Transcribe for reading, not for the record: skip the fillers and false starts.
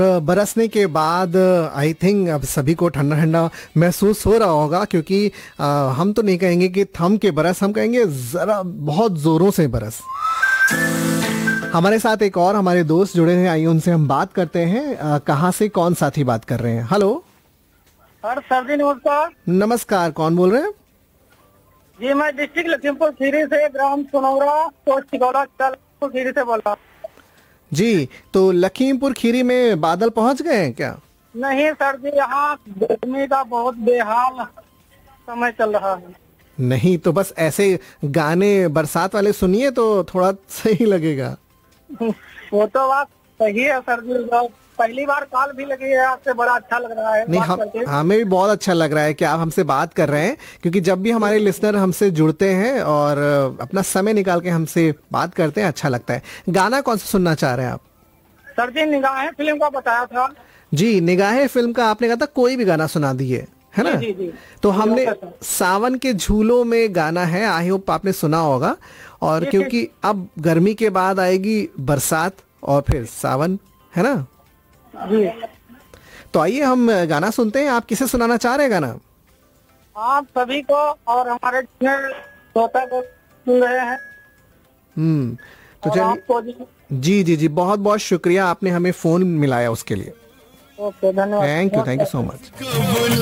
बरसने के बाद I think अब सभी को ठंडा ठंडा महसूस हो रहा होगा, क्योंकि हम तो नहीं कहेंगे कि थम के बरस, हम कहेंगे जरा बहुत जोरों से बरस। हमारे साथ एक और हमारे दोस्त जुड़े हैं, आइए उनसे हम बात करते हैं। कहाँ से कौन साथी बात कर रहे हैं? हेलो सर जी नमस्कार। नमस्कार, कौन बोल रहे हैं? जी मैं डिस्ट्रिक्ट लखीमपुर खीरी से, ग्राम सोनौरा, पोस्ट टिकौला, खीरी से बोल रहा हूँ। जी, तो लखीमपुर खीरी में बादल पहुंच गए हैं क्या? नहीं सर जी, यहाँ गर्मी का बहुत बेहाल समय चल रहा है। नहीं तो बस ऐसे गाने बरसात वाले सुनिए तो थोड़ा सही लगेगा। वो तो बात सही है सर जी, पहली बार कॉल भी लगी है आपसे, बड़ा अच्छा लग रहा है। नहीं, हमें भी बहुत अच्छा लग रहा है कि आप हमसे बात कर रहे हैं, क्योंकि जब भी हमारे लिसनर हमसे जुड़ते हैं और अपना समय निकाल के हमसे बात करते हैं, अच्छा लगता है। गाना कौन सा सुनना चाह रहे हैं आप? सर जी निगाहें फिल्म का बताया था। जी, निगाहें फिल्म का आपने कहा था, कोई भी गाना सुना दिए, है ना? जी जी। तो हमने सावन के झूलों में गाना है, आई होप आपने सुना होगा। और क्योंकि अब गर्मी के बाद आएगी बरसात और फिर सावन, है ना जी? तो आइए हम गाना सुनते हैं। आप किसे सुनाना चाह रहे हैं गाना? आप सभी को और हमारे श्रोता को सुन रहे हैं। तो और आपको जी जी जी जी, बहुत बहुत शुक्रिया, आपने हमें फोन मिलाया उसके लिए। ओके, धन्यवाद। Thank you so much.